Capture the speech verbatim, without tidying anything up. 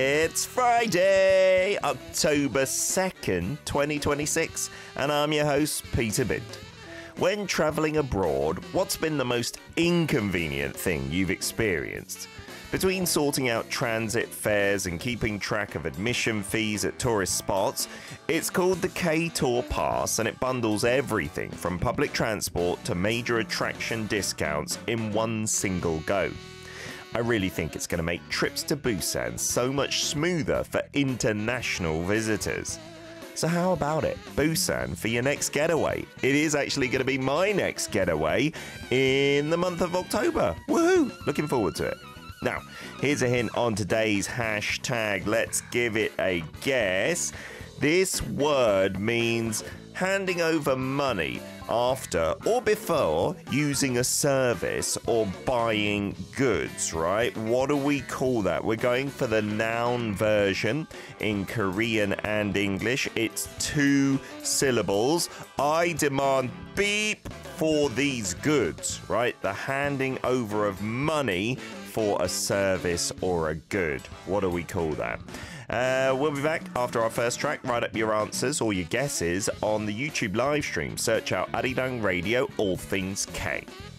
It's Friday, October second, twenty twenty-six, and I'm your host, Peter Bint. When travelling abroad, what's been the most inconvenient thing you've experienced? Between sorting out transit fares and keeping track of admission fees at tourist spots, it's called the K-Tour Pass, and it bundles everything from public transport to major attraction discounts in one single go. I really think it's going to make trips to Busan so much smoother for international visitors. So how about it? Busan for your next getaway. It is actually going to be my next getaway in the month of October. Woohoo! Looking forward to it. Now, here's a hint on today's hashtag. Let's give it a guess. This word means handing over money after or before using a service or buying goods, right? What do we call that? We're going for the noun version in Korean and English. It's two syllables. I demand beep for these goods, right? The handing over of money for a service or a good. What do we call that? Uh, we'll be back after our first track. Write up your answers or your guesses on the YouTube live stream. Search out Arirang Radio, All Things K.